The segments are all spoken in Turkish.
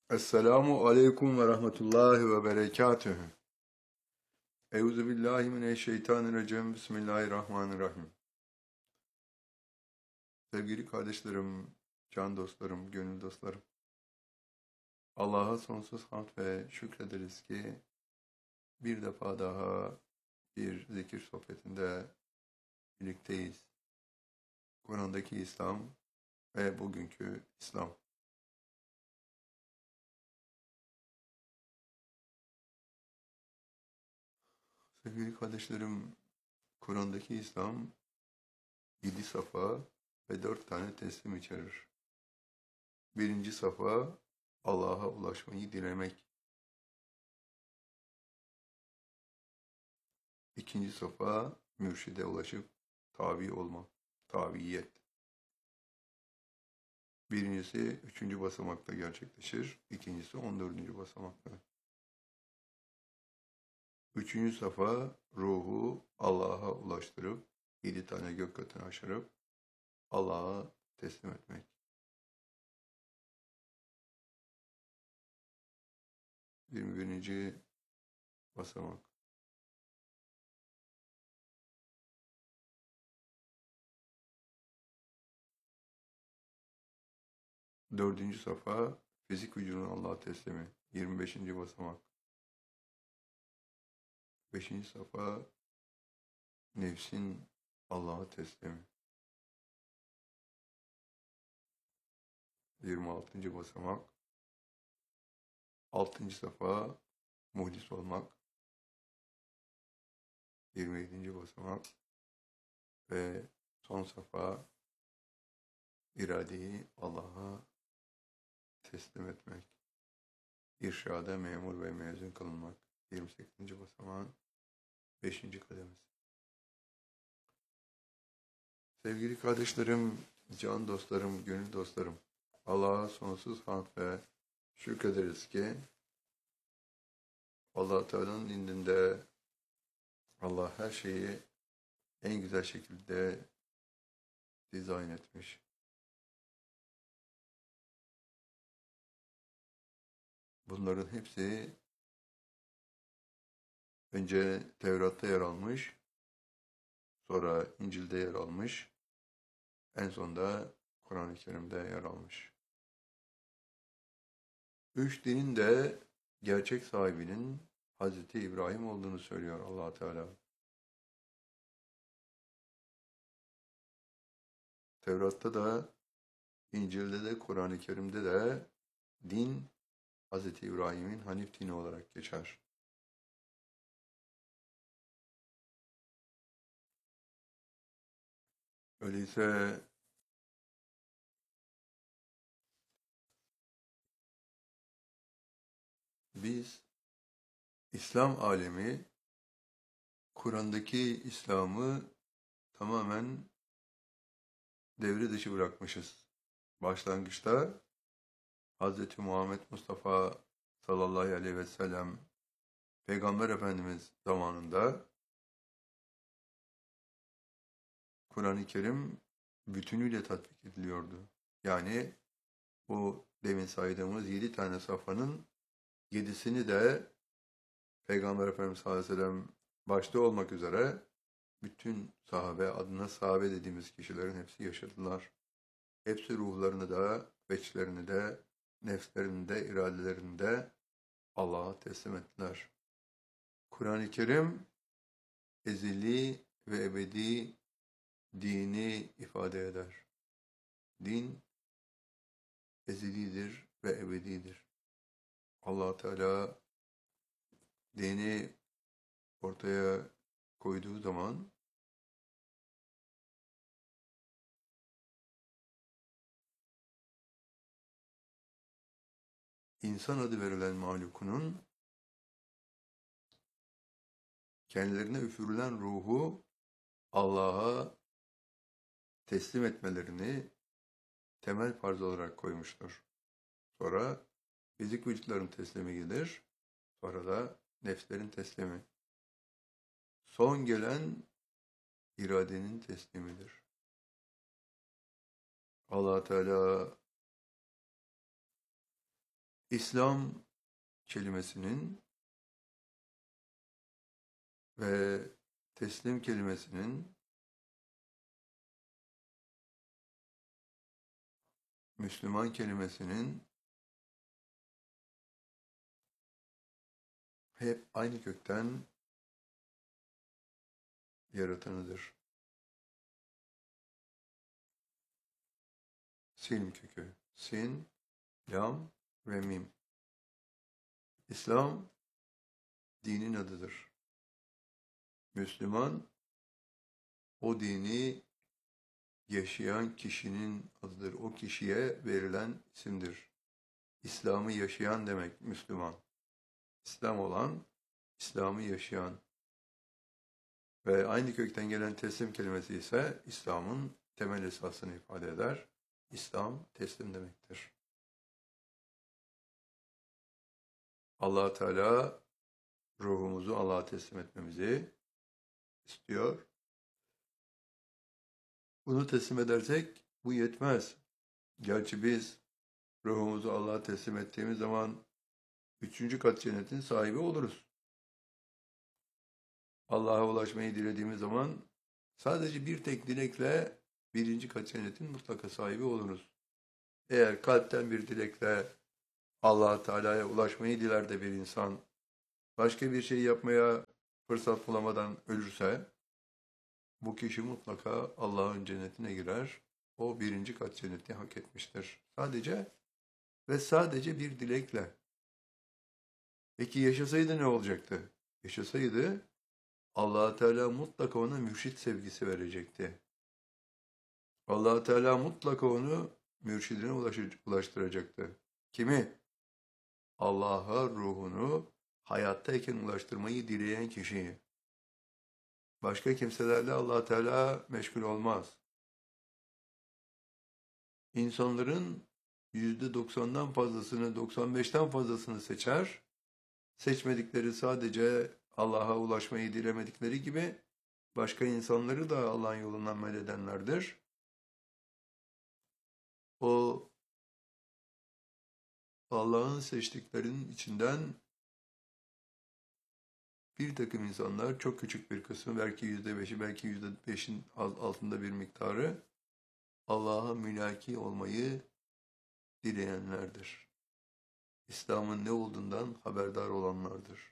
Esselamu aleyküm ve rahmetullahi ve berekatühü. Euzu billahi mineşşeytanirracim. Bismillahirrahmanirrahim. Sevgili kardeşlerim, can dostlarım, gönül dostlarım. Allah'a sonsuz hamd ve şükrederiz ki bir defa daha bir zikir sohbetinde birlikteyiz. Kur'an'daki İslam ve bugünkü İslam. Sevgili kardeşlerim, Kur'an'daki İslam 7 safa ve 4 tane teslim içerir. Birinci safa Allah'a ulaşmayı dilemek. İkinci safa mürşide ulaşıp tabi olmak, tabiyet. Birincisi 3. basamakta gerçekleşir, ikincisi 14. basamakta. Üçüncü safa ruhu Allah'a ulaştırıp 7 tane gök katını aşırıp Allah'a teslim etmek. 21. basamak. Dördüncü safa fizik vücudun Allah'a teslimi. 25. basamak. Beşinci safa nefsin Allah'a teslimi. 26. basamak. 6. safa muhdis olmak. 27. basamak. Ve son safa iradeyi Allah'a teslim etmek. İrşada memur ve mezun kılınmak. 28. basamağın 5. kademesi. Sevgili kardeşlerim, can dostlarım, gönül dostlarım, Allah'a sonsuz hamd ve şükrederiz ki Allah Teala'nın indinde Allah her şeyi en güzel şekilde dizayn etmiş. Bunların hepsi önce Tevrat'ta yer almış, sonra İncil'de yer almış, en sonunda Kur'an-ı Kerim'de yer almış. Üç dinin de gerçek sahibinin Hazreti İbrahim olduğunu söylüyor Allah Teala. Tevrat'ta da, İncil'de de, Kur'an-ı Kerim'de de din Hazreti İbrahim'in Hanif dini olarak geçer. Öyleyse biz İslam alemi Kur'an'daki İslam'ı tamamen devre dışı bırakmışız. Başlangıçta Hz. Muhammed Mustafa sallallahu aleyhi ve sellem Peygamber Efendimiz zamanında Kur'an-ı Kerim bütünüyle tatbik ediliyordu. Yani bu demin saydığımız 7 tane safhanın 7'sini de Peygamber Efendimiz sallallahu aleyhi ve sellem başta olmak üzere bütün sahabe, adına sahabe dediğimiz kişilerin hepsi yaşadılar. Hepsi ruhlarını da, veçlerini de, nefslerini de, iradelerini de Allah'a teslim ettiler. Kur'an-ı Kerim ezeli ve ebedi dini ifade eder. Din ezelidir ve ebedidir. Allah Teala dini ortaya koyduğu zaman insan adı verilen mahlukunun kendilerine üfürülen ruhu Allah'a teslim etmelerini temel farz olarak koymuştur. Sonra fizik vücutların teslimi gelir, sonra da nefslerin teslimi. Son gelen iradenin teslimidir. Allah Teala İslam kelimesinin ve teslim kelimesinin, Müslüman kelimesinin hep aynı kökten yaratanıdır. Sin kökü. Sin, lam ve mim. İslam dinin adıdır. Müslüman o dini yaşayan kişinin adıdır. O kişiye verilen isimdir. İslam'ı yaşayan demek Müslüman. İslam olan, İslam'ı yaşayan. Ve aynı kökten gelen teslim kelimesi ise İslam'ın temel esasını ifade eder. İslam teslim demektir. Allah Teala ruhumuzu Allah'a teslim etmemizi istiyor. Bunu teslim edersek bu yetmez. Gerçi biz ruhumuzu Allah'a teslim ettiğimiz zaman 3. kat cennetin sahibi oluruz. Allah'a ulaşmayı dilediğimiz zaman sadece bir tek dilekle 1. kat cennetin mutlaka sahibi oluruz. Eğer kalpten bir dilekle Allah Teala'ya ulaşmayı diler de bir insan başka bir şey yapmaya fırsat bulamadan ölürse bu kişi mutlaka Allah'ın cennetine girer. O 1. kat cenneti hak etmiştir. Sadece ve sadece bir dilekle. Peki yaşasaydı ne olacaktı? Yaşasaydı Allah Teala mutlaka ona mürşit sevgisi verecekti. Allah Teala mutlaka onu mürşidine ulaştıracaktı. Kimi? Allah'a ruhunu hayattayken ulaştırmayı dileyen kişiyi. Başka kimselerle Allah Teala meşgul olmaz. İnsanların %90'dan fazlasını, 95'ten fazlasını seçer. Seçmedikleri sadece Allah'a ulaşmayı dilemedikleri gibi başka insanları da Allah'ın yolundan men edenlerdir. O Allah'ın seçtiklerinin içinden bir takım insanlar, çok küçük bir kısmı, belki %5'i, belki %5'in altında bir miktarı Allah'a mülaki olmayı dileyenlerdir. İslam'ın ne olduğundan haberdar olanlardır.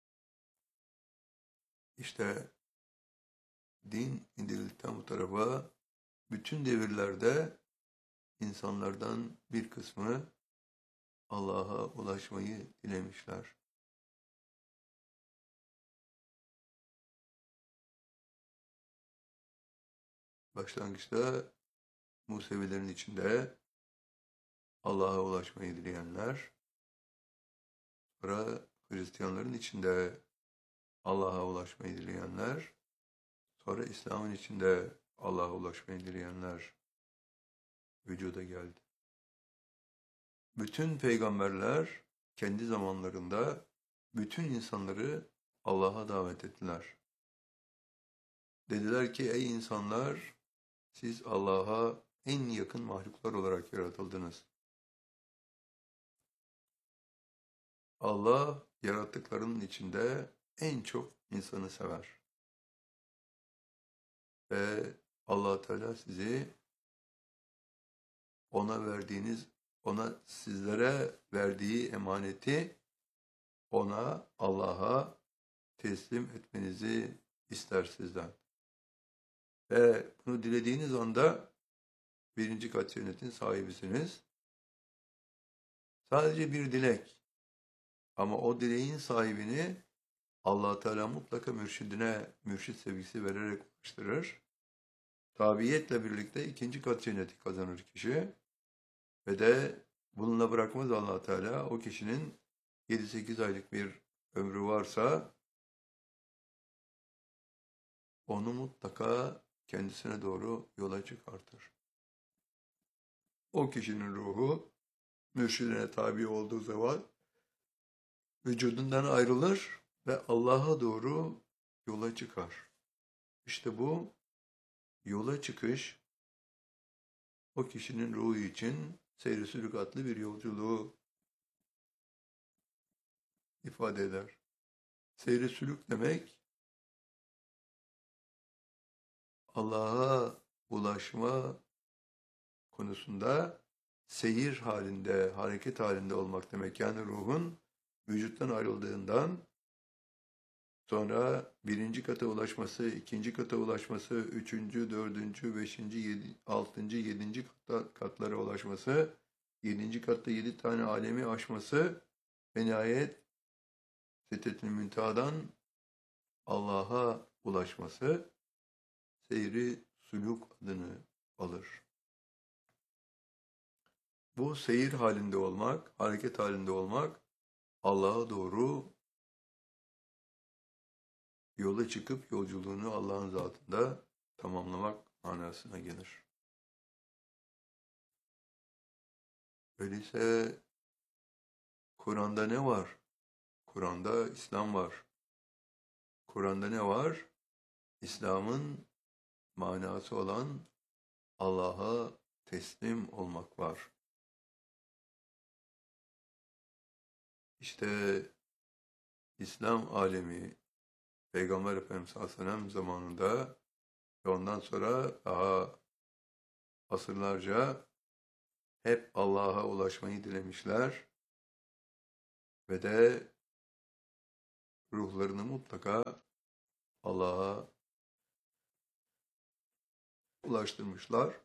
İşte din indirildikten bu tarafa bütün devirlerde insanlardan bir kısmı Allah'a ulaşmayı dilemişler. Başlangıçta Musevilerin içinde Allah'a ulaşmayı dileyenler, sonra Hristiyanların içinde Allah'a ulaşmayı dileyenler, sonra İslam'ın içinde Allah'a ulaşmayı dileyenler vücuda geldi. Bütün peygamberler kendi zamanlarında bütün insanları Allah'a davet ettiler. Dediler ki ey insanlar siz Allah'a en yakın mahluklar olarak yaratıldınız. Allah yarattıklarının içinde en çok insanı sever. Ve Allah Teala sizi ona sizlere verdiği emaneti ona, Allah'a teslim etmenizi ister sizden. Ve bunu dilediğiniz anda 1. kat cennetin sahibisiniz. Sadece bir dilek. Ama o dileğin sahibini Allah Teala mutlaka mürşit sevgisi vererek ulaştırır. Tabiiyetle birlikte 2. kat cenneti kazanır kişi. Ve de bununla bırakmaz Allah Teala. O kişinin 7-8 aylık bir ömrü varsa onu mutlaka kendisine doğru yola çıkartır. O kişinin ruhu mürşidine tabi olduğu zaman vücudundan ayrılır ve Allah'a doğru yola çıkar. İşte bu yola çıkış o kişinin ruhu için seyri sülük adlı bir yolculuğu ifade eder. Seyri sülük demek Allah'a ulaşma konusunda seyir halinde, hareket halinde olmak demek. Yani ruhun vücuttan ayrıldığından sonra birinci kata ulaşması, ikinci kata ulaşması, üçüncü, dördüncü, beşinci, altıncı, yedinci katlara ulaşması, yedinci katta 7 tane alemi aşması ve nihayet Sidret-i Münteha'dan Allah'a ulaşması seyri suluk adını alır. Bu seyir halinde olmak, hareket halinde olmak, Allah'a doğru yola çıkıp yolculuğunu Allah'ın zatında tamamlamak manasına gelir. Öyleyse Kur'an'da ne var? Kur'an'da İslam var. Kur'an'da ne var? İslam'ın manası olan Allah'a teslim olmak var. İşte İslam alemi Peygamber Efendimiz Aleyhisselam zamanında ve ondan sonra daha asırlarca hep Allah'a ulaşmayı dilemişler ve de ruhlarını mutlaka Allah'a ulaştırmışlar.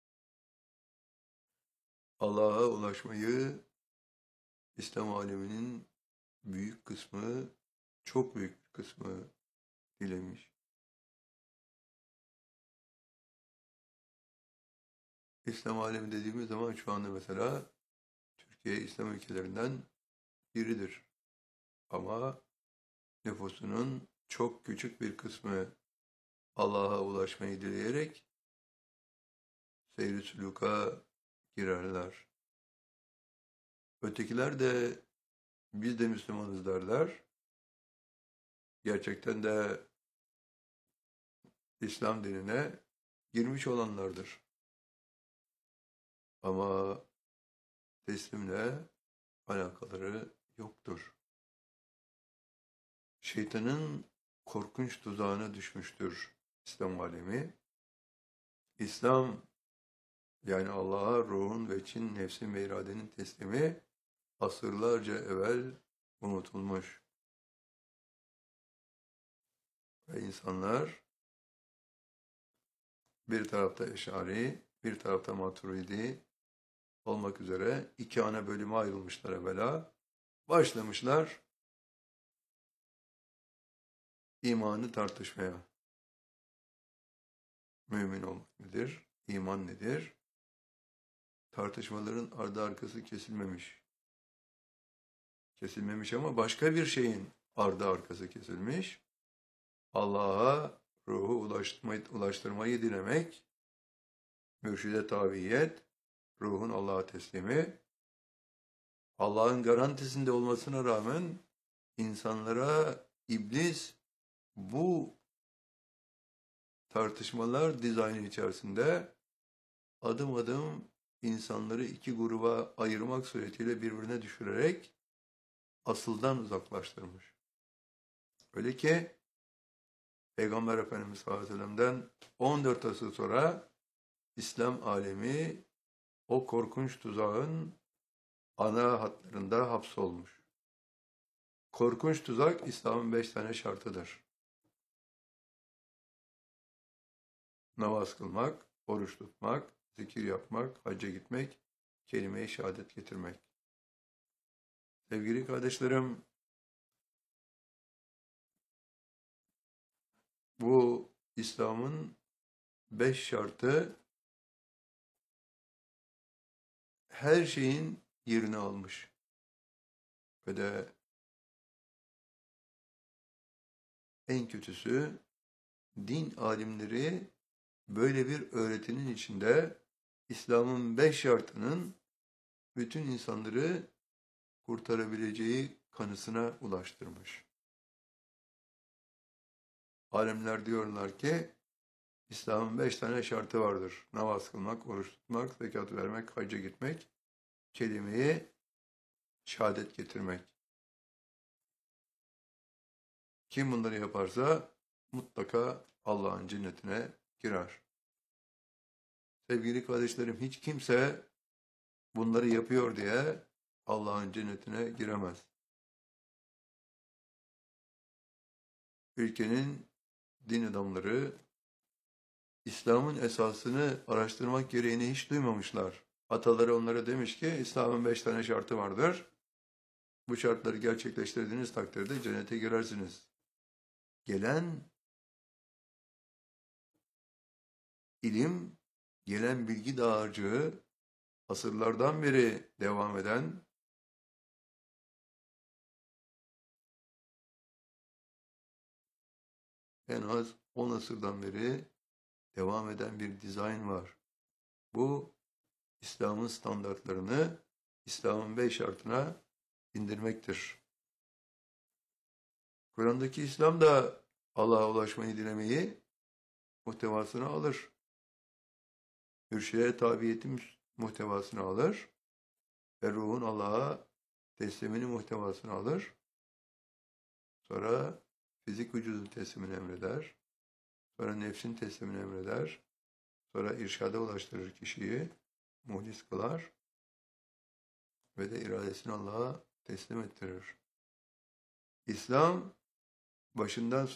Allah'a ulaşmayı İslam aleminin büyük kısmı, çok büyük bir kısmı dilemiş. İslam alemi dediğimiz zaman şu anda mesela Türkiye İslam ülkelerinden biridir. Ama nüfusunun çok küçük bir kısmı Allah'a ulaşmayı dileyerek seyri süluka girerler. Ötekiler de biz de Müslümanız derler. Gerçekten de İslam dinine girmiş olanlardır. Ama teslimle alakaları yoktur. Şeytanın korkunç tuzağına düşmüştür İslam alemi. İslam yani Allah'a ruhun ve Çin nefsin ve iradenin teslimi asırlarca evvel unutulmuş. Ve insanlar bir tarafta Eş'ari, bir tarafta Maturidi olmak üzere iki ana bölüme ayrılmışlar evvela. Başlamışlar imanı tartışmaya. Mümin olmak nedir? İman nedir? Tartışmaların ardı arkası kesilmemiş. Kesilmemiş ama başka bir şeyin ardı arkası kesilmiş. Allah'a ruhu ulaştırmayı dilemek, mürşide tabiyet, ruhun Allah'a teslimi, Allah'ın garantisinde olmasına rağmen insanlara iblis bu tartışmalar dizaynı içerisinde adım adım insanları iki gruba ayırmak suretiyle birbirine düşürerek asıldan uzaklaştırmış. Öyle ki Peygamber Efendimiz sallallahu aleyhi ve sellem'den 14 asır sonra İslam alemi o korkunç tuzağın ana hatlarında hapsolmuş. Korkunç tuzak İslam'ın 5 tane şartıdır. Namaz kılmak, oruç tutmak, zikir yapmak, hacca gitmek, kelime-i şehadet getirmek. Sevgili kardeşlerim, bu İslam'ın 5 şartı her şeyin yerini almış. Ve de en kötüsü din alimleri böyle bir öğretinin içinde İslam'ın 5 şartının bütün insanları kurtarabileceği kanısına ulaştırmış. Alimler diyorlar ki İslam'ın 5 tane şartı vardır. Namaz kılmak, oruç tutmak, zekat vermek, hacca gitmek, kelime-i şehadet getirmek. Kim bunları yaparsa mutlaka Allah'ın cennetine girer. Sevgili kardeşlerim, hiç kimse bunları yapıyor diye Allah'ın cennetine giremez. Ülkenin din adamları İslam'ın esasını araştırmak gereğini hiç duymamışlar. Ataları onlara demiş ki İslam'ın 5 tane şartı vardır. Bu şartları gerçekleştirdiğiniz takdirde cennete girersiniz. Gelen ilim, gelen bilgi dağarcığı, asırlardan beri devam eden, en az 10 asırdan beri devam eden bir dizayn var. Bu İslam'ın standartlarını İslam'ın 5 şartına indirmektir. Kur'an'daki İslam da Allah'a ulaşmayı dilemeyi muhtevasını alır. Mürşide tabiyetin muhtevasını alır ve ruhun Allah'a teslimini muhtevasını alır. Sonra fizik vücudun teslimini emreder. Sonra nefsin teslimini emreder. Sonra irşada ulaştırır kişiyi, muhlis kılar ve de iradesini Allah'a teslim ettirir. İslam başından